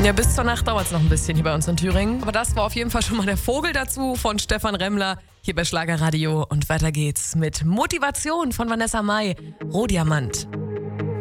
Ja, bis zur Nacht dauert es noch ein bisschen hier bei uns in Thüringen. Aber das war auf jeden Fall schon mal der Vogel dazu von Stefan Remmler hier bei Schlagerradio. Und weiter geht's mit Motivation von Vanessa Mai, Rohdiamant.